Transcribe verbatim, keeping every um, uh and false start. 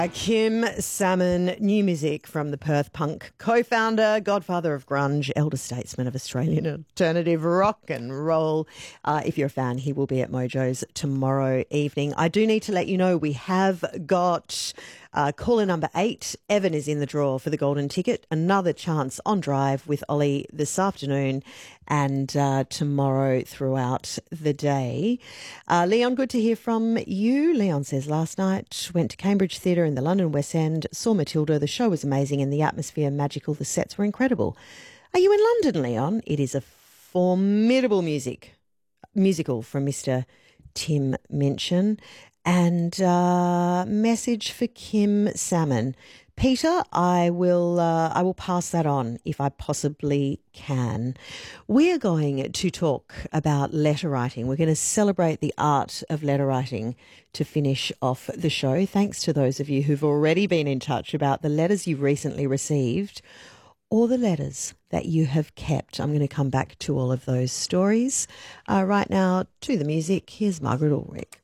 Kim Salmon, new music from the Perth punk co-founder, godfather of grunge, elder statesman of Australian alternative rock and roll. Uh, if you're a fan, he will be at Mojo's tomorrow evening. I do need to let you know we have got uh, caller number eight. Evan is in the draw for the golden ticket. Another chance on Drive with Ollie this afternoon and uh, tomorrow throughout the day. Uh, Leon, good to hear from you. Leon says, last night went to Cambridge Theatre in the London West End, saw Matilda. The show was amazing and the atmosphere magical. The sets were incredible. Are you in London, Leon? It is a formidable music musical from Mister Tim Minchin. And uh, message for Kim Salmon. Peter, I will uh, I will pass that on if I possibly can. We're going to talk about letter writing. We're going to celebrate the art of letter writing to finish off the show. Thanks to those of you who've already been in touch about the letters you've recently received or the letters that you have kept. I'm going to come back to all of those stories. Uh, right now, to the music, here's Margaret Ulrich.